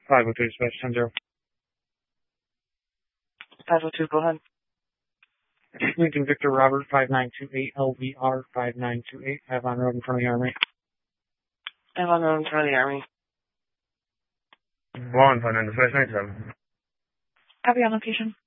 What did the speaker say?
502 dispatch 10-0. 502, go ahead. Lincoln Victor Robert 5928 LVR 5928. Avon Road in front of the Army. Avon Road in front of the Army. 159 dispatch 97. Copy on location.